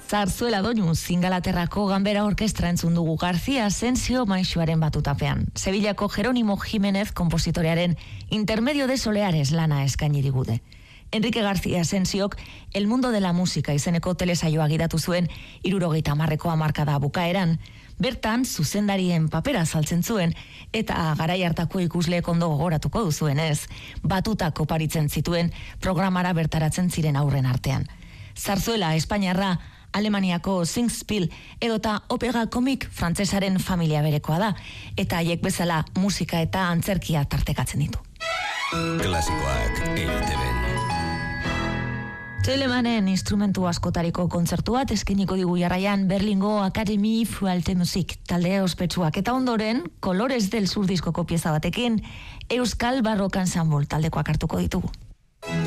Zarzuela doinu Zingalaterrako Ganbera Orkestra entzun dugu García Asensio maisuaren batutapean. Sevillako Jerónimo Jiménez kompositorearen Intermedio de Soleares lana eskaini digute. Enrique García Asensiok El Mundo de la Música izeneko telesaioa gidatu zuen 70ko hamarkada bukaeran, bertan zuzendarien papera saltzen zuen eta garai hartako ikusleek ondo gogoratuko duzuenez, batutako oparitzen zituen programara bertaratzen ziren aurren artean. Zarzuela Espainiarra Alemaniako Singspiel edota opera komik frantsesaren familia berekoa da, eta haiek bezala musika eta antzerkia tartekatzen ditu. Klasikoak EITB-n. Telemanen instrumentu askotariko kontzertu bat eskeniko digu jarraian Berlingo Academy für Alte Musik talde ospetsuak, eta ondoren Colores del Sur diskoko pieza batekin Euskal Barrock Ensemble taldekoak hartuko ditugu.